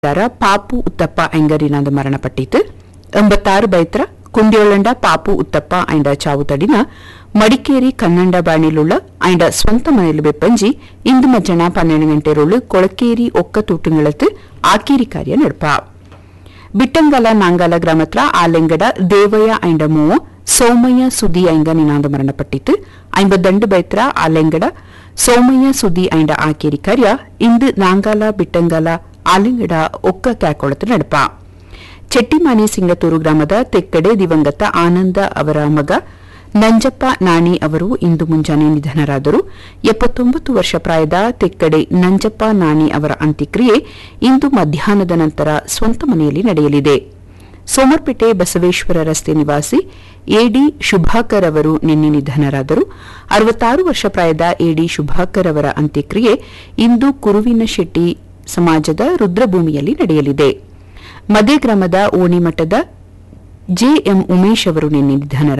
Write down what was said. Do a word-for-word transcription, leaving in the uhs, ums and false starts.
ಪಾಪು ಉತ್ತಪ್ಪ ಐಂಗರಿನಾದ ಮರಣಪಟ್ಟಿತು. ಎಂಬತ್ತಾರು ಬೈತ್ರ ಕುಂಡಿಯೊಳಂಡ ಪಾಪು ಉತ್ತಪ್ಪ ಐಂಡ ಚಾವು ತಡಿನ ಮಡಿಕೇರಿ ಕನ್ನಂಡ ಬಾಣಿಲುಳ್ಳ ಐಂಡ ಸ್ವಂತ ಮನೆಯಲ್ಲಿ ಬೆಪ್ಪಂಜಿ ಇಂದು ಮಧ್ಯಾಹ್ನ ಪನ್ನೆರಡು ಗಂಟೆರುಳು ಕೊಳಕೇರಿ ಒಕ್ಕ ತೂಟುಂಗಳತ್ತು ಆಕೇರಿ ಕಾರ್ಯ ನಡಪ. ಬಿಟ್ಟಂಗಲ ನಾಂಗಲ ಗ್ರಾಮತ್ರ ಆಲೆಂಗಡ ದೇವಯ್ಯ ಐಂಡ ಮೂವ ಸೋಮಯ್ಯ ಸುದಿ ಐಂಗ ನಿನಾದ ಮರಣಪಟ್ಟಿತು. ಐಂಬದಂಡು ಬೈತ್ರ ಆಲೆಂಗಡ ಸೋಮಯ್ಯ ಸುದಿ ಐಂಡ ಆಕೇರಿ ಕಾರ್ಯ ಇಂದು ನಾಂಗಲ ಬಿಟ್ಟಂಗಲ ಆಲೆಂಗಡ ಒಕ್ಕ ಕ್ಯಾಕೊಳತು ನಡಪ. ಚೆಟ್ಟಿಮಾನಿ ಸಿಂಗತೂರು ಗ್ರಾಮದ ತೆಕ್ಕಡೆ ದಿವಂಗತ ಆನಂದ ಅವರ ಮಗ ನಂಜಪ್ಪ ನಾಣಿ ಅವರು ಇಂದು ಮುಂಜಾನೆ ನಿಧನರಾದರು. ಎಪ್ಪತ್ತೊಂಬತ್ತು ವರ್ಷ ಪ್ರಾಯದ ತೆಕ್ಕಡೆ ನಂಜಪ್ಪ ನಾಣಿ ಅವರ ಅಂತ್ಯಕ್ರಿಯೆ ಇಂದು ಮಧ್ಯಾಹ್ನದ ನಂತರ ಸ್ವಂತ ಮನೆಯಲ್ಲಿ ನಡೆಯಲಿದೆ. ಸೋಮರ್ಪೇಟೆ ಬಸವೇಶ್ವರ ರಸ್ತೆ ನಿವಾಸಿ ಎಡಿ ಶುಭಾಕರ್ ಅವರು ನಿನ್ನೆ ನಿಧನರಾದರು. ಅರವತ್ತಾರು ವರ್ಷ ಪ್ರಾಯದ ಎಡಿ ಶುಭಾಕರ್ ಅವರ ಅಂತ್ಯಕ್ರಿಯೆ ಇಂದು ಕುರುವಿನ ಶೆಟ್ಟಿ ಸಮಾಜದ ರುದ್ರಭೂಮಿಯಲ್ಲಿ ನಡೆಯಲಿದೆ. ಮದೆ ಗ್ರಾಮದ ಓಣಿಮಠದ ಜೆಎಂ ಉಮೇಶ್ ಅವರು ನಿನ್ನೆ ನಿಧನರಾದರು.